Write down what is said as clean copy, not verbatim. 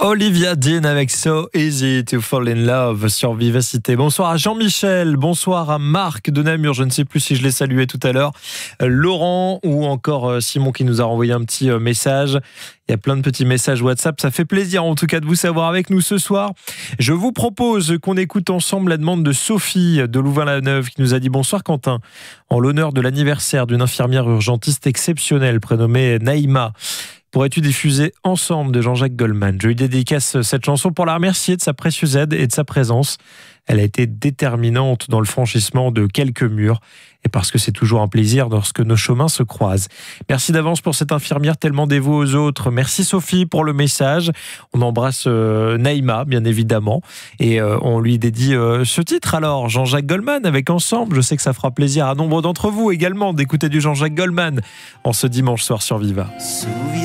Olivia Dean avec So Easy to Fall in Love sur Vivacité. Bonsoir à Jean-Michel, bonsoir à Marc de Namur, je ne sais plus si je l'ai salué tout à l'heure, Laurent ou encore Simon qui nous a renvoyé un petit message. Il y a plein de petits messages WhatsApp, ça fait plaisir en tout cas de vous savoir avec nous ce soir. Je vous propose qu'on écoute ensemble la demande de Sophie de Louvain-la-Neuve qui nous a dit « Bonsoir Quentin, en l'honneur de l'anniversaire d'une infirmière urgentiste exceptionnelle prénommée Naïma. Pourrais-tu diffuser Ensemble de Jean-Jacques Goldman ?» Je lui dédicace cette chanson pour la remercier de sa précieuse aide et de sa présence. Elle a été déterminante dans le franchissement de quelques murs et parce que c'est toujours un plaisir lorsque nos chemins se croisent. Merci d'avance pour cette infirmière tellement dévouée aux autres. Merci Sophie pour le message. On embrasse Naïma, bien évidemment. Et on lui dédie ce titre alors, Jean-Jacques Goldman avec Ensemble. Je sais que ça fera plaisir à nombre d'entre vous également d'écouter du Jean-Jacques Goldman en ce dimanche soir sur Viva.